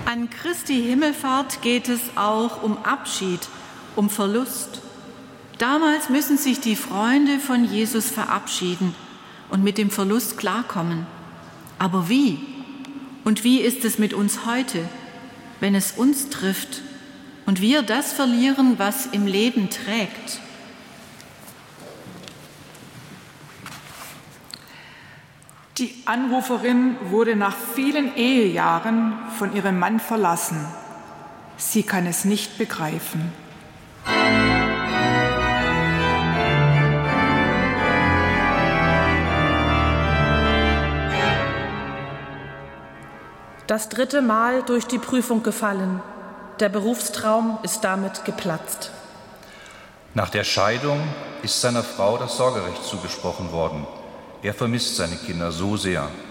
An Christi Himmelfahrt geht es auch um Abschied, um Verlust. Damals müssen sich die Freunde von Jesus verabschieden und mit dem Verlust klarkommen. Aber wie? Und wie ist es mit uns heute, wenn es uns trifft und wir das verlieren, was im Leben trägt? Die Anruferin wurde nach vielen Ehejahren von ihrem Mann verlassen. Sie kann es nicht begreifen. Das 3. Mal durch die Prüfung gefallen. Der Berufstraum ist damit geplatzt. Nach der Scheidung ist seiner Frau das Sorgerecht zugesprochen worden. Er vermisst seine Kinder so sehr.